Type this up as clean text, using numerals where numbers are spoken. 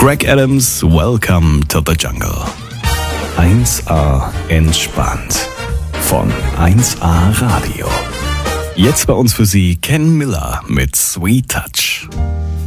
Greg Adams, Welcome to the Jungle. 1A entspannt von 1A Radio. Jetzt bei uns für Sie Ken Miller mit Sweet Touch.